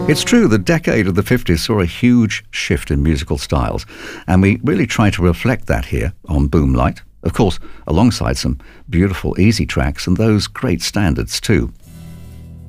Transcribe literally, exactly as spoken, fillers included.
It's true, the decade of the fifties saw a huge shift in musical styles, and we really try to reflect that here on Boomlight. Of course, alongside some beautiful, easy tracks and those great standards too.